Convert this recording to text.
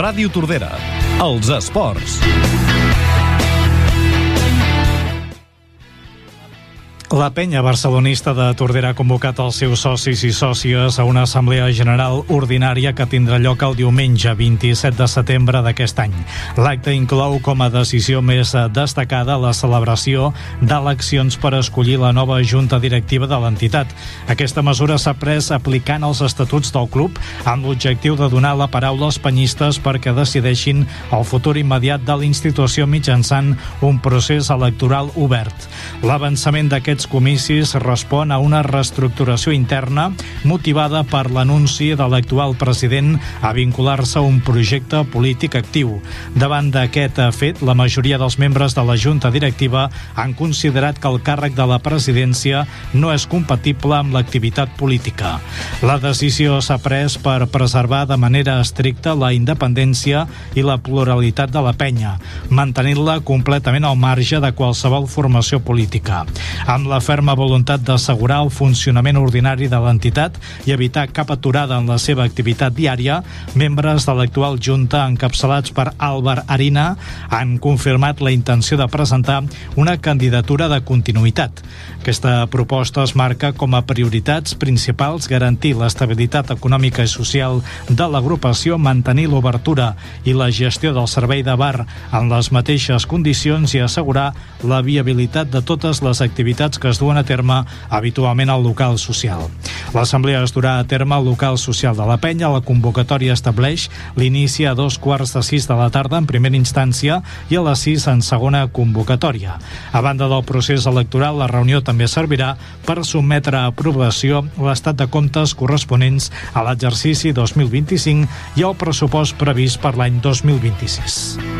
Ràdio Tordera. Els esports. La penya barcelonista de Tordera ha convocat els seus socis i sòcies a una assemblea general ordinària que tindrà lloc el diumenge 27 de setembre d'aquest any. L'acte inclou com a decisió més destacada la celebració d'eleccions per escollir la nova junta directiva de l'entitat. Aquesta mesura s'ha pres aplicant els estatuts del club amb l'objectiu de donar la paraula als penyistes perquè decideixin el futur immediat de la institució mitjançant un procés electoral obert. L'avançament d'aquests comicis respon a una reestructuració interna motivada per l'anunci de l'actual president a vincular-se a un projecte polític actiu. Davant d'aquest fet, la majoria dels membres de la junta directiva han considerat que el càrrec de la presidència no és compatible amb l'activitat política. La decisió s'ha pres per preservar de manera estricta la independència i la pluralitat de la penya, mantenint-la completament al marge de qualsevol formació política. Amb la ferma voluntat d'assegurar el funcionament ordinari de l'entitat i evitar cap aturada en la seva activitat diària, membres de l'actual junta encapçalats per Álvar Arina han confirmat la intenció de presentar una candidatura de continuïtat. Aquesta proposta es marca com a prioritats principals garantir l'estabilitat econòmica i social de l'agrupació, mantenir l'obertura i la gestió del servei de bar en les mateixes condicions i assegurar la viabilitat de totes les activitats que es duen a terme habitualment al local social. L'assemblea es durà a terme al local social de la penya. La convocatòria estableix l'inici a 2:45 de la tarda en primera instància i a les 6 en segona convocatòria. A banda del procés electoral, la reunió també servirà per sotmetre a aprovació l'estat de comptes corresponents a l'exercici 2025 i el pressupost previst per l'any 2026.